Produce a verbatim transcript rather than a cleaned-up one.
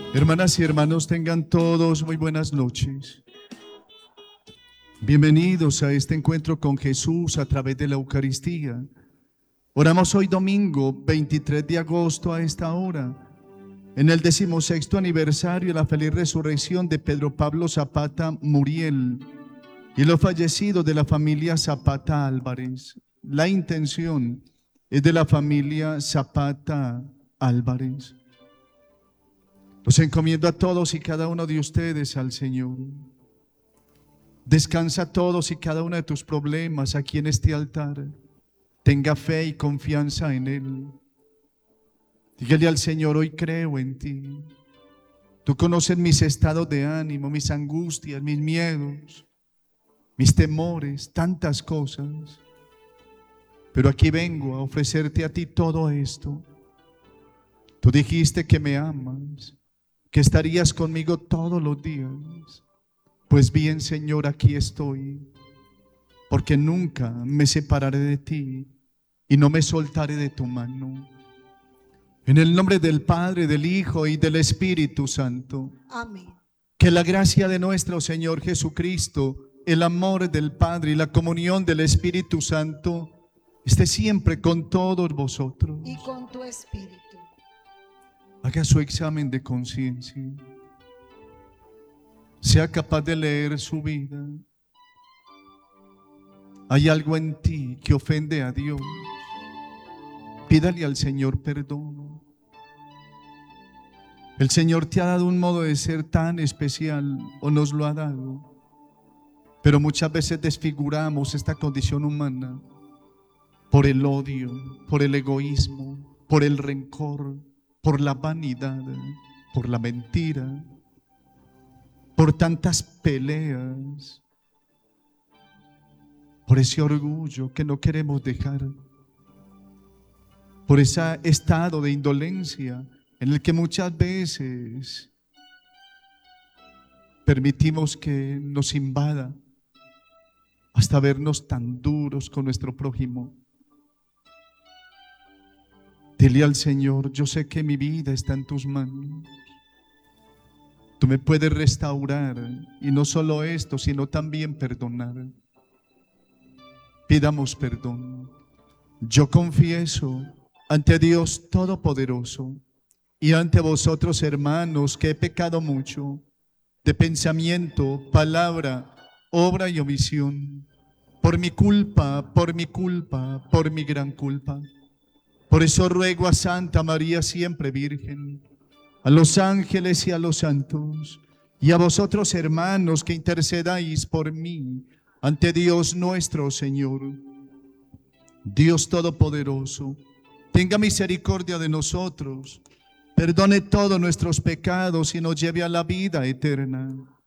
Hermanas y hermanos, tengan todos muy buenas noches. Bienvenidos a este encuentro con Jesús a través de la Eucaristía. Oramos hoy domingo veintitrés de agosto a esta hora, en el decimosexto aniversario de la feliz resurrección de Pedro Pablo Zapata Muriel y los fallecidos de la familia Zapata Álvarez. La intención es de la familia Zapata Álvarez. Los encomiendo a todos y cada uno de ustedes al Señor. Descansa todos y cada uno de tus problemas aquí en este altar. Tenga fe y confianza en Él. Dígale al Señor: hoy creo en ti. Tú conoces mis estados de ánimo, mis angustias, mis miedos, mis temores, tantas cosas. Pero aquí vengo a ofrecerte a ti todo esto. Tú dijiste que me amas, que estarías conmigo todos los días. Pues bien, Señor, aquí estoy, porque nunca me separaré de ti y no me soltaré de tu mano. En el nombre del Padre, del Hijo y del Espíritu Santo. Amén. Que la gracia de nuestro Señor Jesucristo, el amor del Padre y la comunión del Espíritu Santo esté siempre con todos vosotros. Y con tu espíritu. Haga su examen de conciencia. Sea capaz de leer su vida. ¿Hay algo en ti que ofende a Dios? Pídale al Señor perdón. El Señor te ha dado un modo de ser tan especial, o nos lo ha dado, pero muchas veces desfiguramos esta condición humana por el odio, por el egoísmo, por el rencor, por la vanidad, por la mentira, por tantas peleas, por ese orgullo que no queremos dejar, por ese estado de indolencia en el que muchas veces permitimos que nos invada hasta vernos tan duros con nuestro prójimo. Dile al Señor: yo sé que mi vida está en tus manos. Tú me puedes restaurar, y no solo esto, sino también perdonar. Pidamos perdón. Yo confieso ante Dios Todopoderoso y ante vosotros, hermanos, que he pecado mucho de pensamiento, palabra, obra y omisión, por mi culpa, por mi culpa, por mi gran culpa. Por eso ruego a Santa María siempre Virgen, a los ángeles y a los santos, y a vosotros, hermanos, que intercedáis por mí ante Dios nuestro Señor. Dios Todopoderoso, tenga misericordia de nosotros, perdone todos nuestros pecados y nos lleve a la vida eterna.